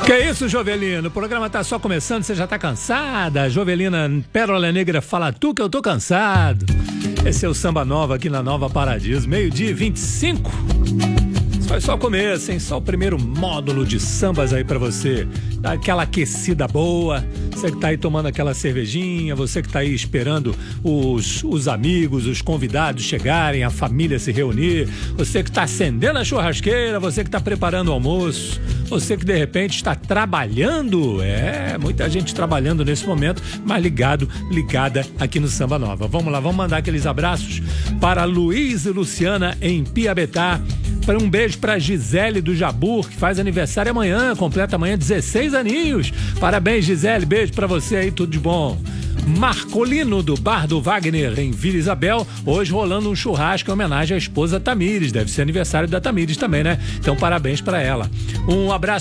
Que isso, Jovelina? O programa tá só começando, você já tá cansada? Jovelina Pérola Negra fala tu que eu tô cansado. Esse é o Samba Nova aqui na Nova Paradiso, 12h25. Isso foi só o começo, hein? Só o primeiro módulo de sambas aí pra você. Dá aquela aquecida boa. Você que tá aí tomando aquela cervejinha, você que tá aí esperando os amigos, os convidados chegarem, a família se reunir, você que tá acendendo a churrasqueira, você que tá preparando o almoço, você que de repente está trabalhando, muita gente trabalhando nesse momento, mas ligada aqui no Samba Nova. Vamos lá, vamos mandar aqueles abraços para Luiz e Luciana em Piabetá. Um beijo para Gisele do Jabur, que faz aniversário amanhã, completa amanhã 16 aninhos. Parabéns, Gisele, beijo para você aí, tudo de bom. Marcolino do Bar do Wagner em Vila Isabel, hoje rolando um churrasco em homenagem à esposa Tamires, deve ser aniversário da Tamires também, né? Então parabéns para ela. Um abraço